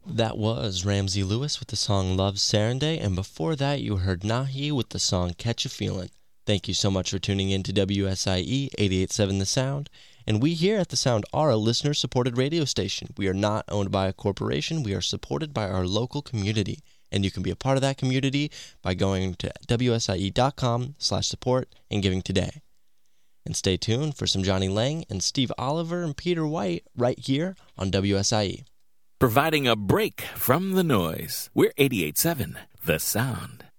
That was Ramsey Lewis with the song Love Serenday, and before that you heard Nahi with the song Catch a Feelin'. Thank you so much for tuning in to WSIE 88.7 The Sound, and we here at The Sound are a listener-supported radio station. We are not owned by a corporation, we are supported by our local community, and you can be a part of that community by going to WSIE.com/support and giving today. And stay tuned for some Johnny Lang and Steve Oliver and Peter White right here on WSIE. Providing a break from the noise. We're 88.7 The Sound.